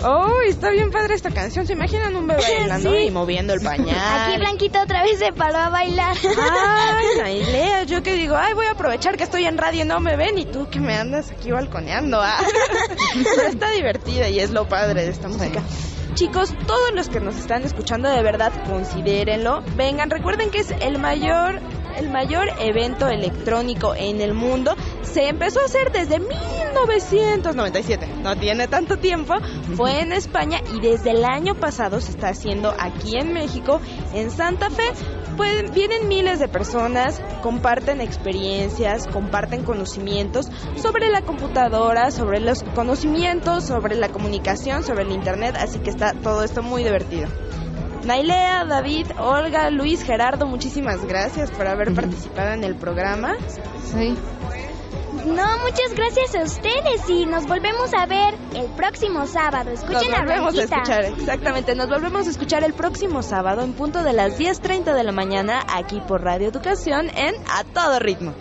Oh, está bien padre esta canción. ¿Se imaginan un bebé bailando y moviendo el pañal? Aquí Blanquita otra vez se paró a bailar. Ay, Nailea, yo que digo, voy a aprovechar que estoy en radio y no me ven, y tú que me andas aquí balconeando. Pero está divertida y es lo padre de esta música. Chicos, todos los que nos están escuchando, de verdad, considérenlo. Vengan, recuerden que es el mayor evento electrónico en el mundo. Se empezó a hacer desde 1997, no tiene tanto tiempo. Fue en España y desde el año pasado se está haciendo aquí en México, en Santa Fe. Pues vienen miles de personas, comparten experiencias, comparten conocimientos sobre la computadora, sobre los conocimientos, sobre la comunicación, sobre el internet, así que está todo esto muy divertido. Nailea, David, Olga, Luis, Gerardo, muchísimas gracias por haber participado en el programa. Sí. No, muchas gracias a ustedes y nos volvemos a ver el próximo sábado. Escuchen a Blanquita. Nos volvemos a escuchar, exactamente, nos volvemos a escuchar el próximo sábado en punto de las 10:30 de la mañana aquí por Radio Educación en A Todo Ritmo.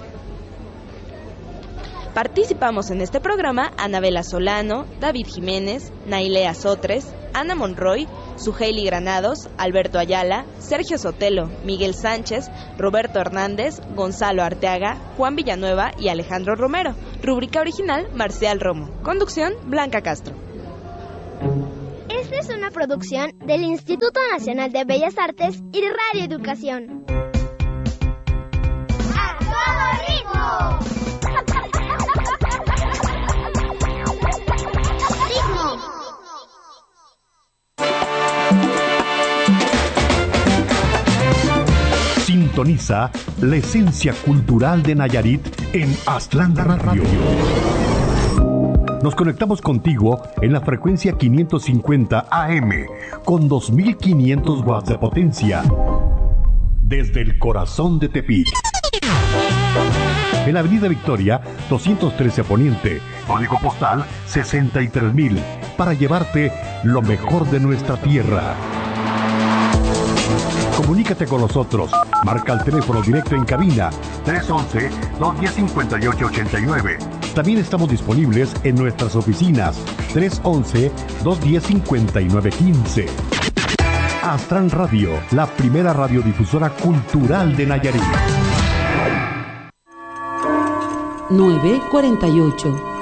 Participamos en este programa Anabela Solano, David Jiménez, Nailea Sotres, Ana Monroy, Suheili Granados, Alberto Ayala, Sergio Sotelo, Miguel Sánchez, Roberto Hernández, Gonzalo Arteaga, Juan Villanueva y Alejandro Romero. Rúbrica original, Marcial Romo. Conducción, Blanca Castro. Esta es una producción del Instituto Nacional de Bellas Artes y Radio Educación. ¡A todo ritmo! Sintoniza la esencia cultural de Nayarit en Aztlán Radio. Nos conectamos contigo en la frecuencia 550 AM con 2500 watts de potencia desde el corazón de Tepic. En la Avenida Victoria 213 Poniente, código postal 63000, para llevarte lo mejor de nuestra tierra. Comunícate con nosotros. Marca el teléfono directo en cabina 311-210-5889. También estamos disponibles en nuestras oficinas 311-210-5915. Aztlán Radio, la primera radiodifusora cultural de Nayarit. 9:48.